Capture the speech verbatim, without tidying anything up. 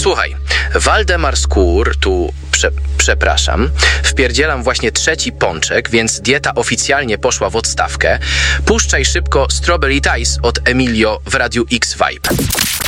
Słuchaj, Waldemar Skór, tu prze, przepraszam, wpierdzielam właśnie trzeci pączek, więc dieta oficjalnie poszła w odstawkę. Puszczaj szybko Strawberry Ties od Emilio w Radiu X Vibe.